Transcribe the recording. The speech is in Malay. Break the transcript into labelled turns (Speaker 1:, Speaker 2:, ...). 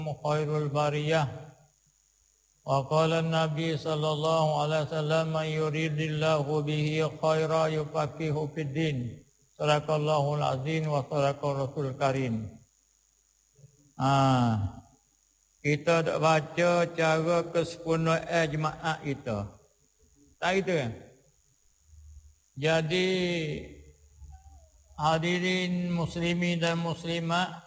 Speaker 1: khairul bariyah. Wa qala an-nabi sallallahu alaihi wasallam man yuridillahu bihi khaira yufaqihu fid din. Sadaqallahul azim wa sadaqar rasul karim. Kita dak baca cara kesempurnaan jemaah kita. Tak itu kan? Jadi hadirin muslimin dan muslimat,